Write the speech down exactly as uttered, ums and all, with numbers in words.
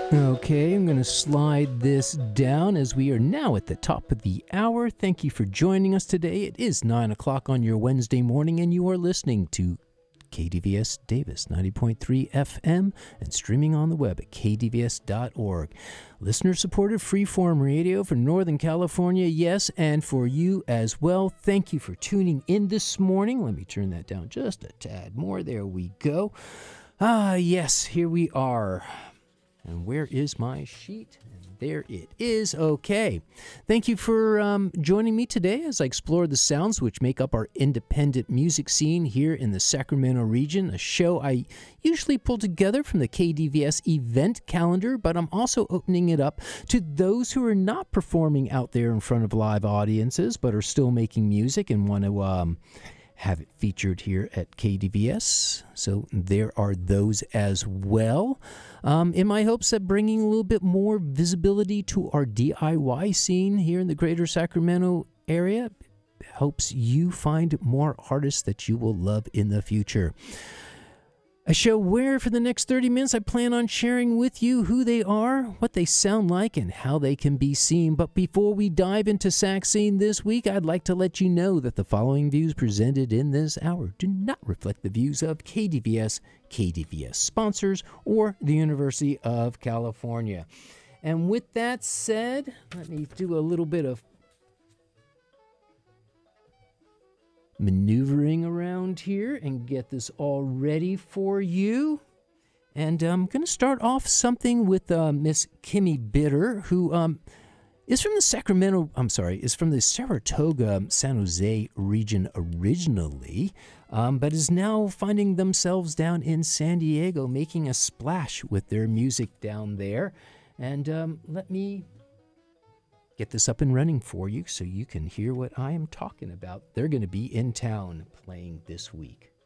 Okay, I'm going to slide this down as we are now at the top of the hour. Thank you for joining us today. It is nine o'clock on your Wednesday morning, and you are listening to K D V S Davis ninety point three F M and streaming on the web at k d v s dot org. Listener-supported freeform radio for Northern California, yes, and for you as well. Thank you for tuning in this morning. Let me turn that down just a tad more. There we go. Ah, yes, here we are. And where is my sheet? And there it is. Okay. Thank you for um, joining me today as I explore the sounds which make up our independent music scene here in the Sacramento region, a show I usually pull together from the K D V S event calendar, but I'm also opening it up to those who are not performing out there in front of live audiences, but are still making music and want to um, have it featured here at K D V S. So there are those as well. Um, in my hopes that bringing a little bit more visibility to our D I Y scene here in the greater Sacramento area helps you find more artists that you will love in the future. A show where for the next thirty minutes I plan on sharing with you who they are, what they sound like, and how they can be seen. But before we dive into Sac Scene this week, I'd like to let you know that the following views presented in this hour do not reflect the views of K D V S, K D V S sponsors, or the University of California. And with that said, let me do a little bit of maneuvering around here and get this all ready for you. And I'm going to start off something with uh, Miss Kimmy Bitter, who um, is from the Sacramento, I'm sorry, is from the Saratoga, San Jose region originally, um, but is now finding themselves down in San Diego, making a splash with their music down there. And um, let me get this up and running for you so you can hear what I am talking about. They're going to be in town playing this week.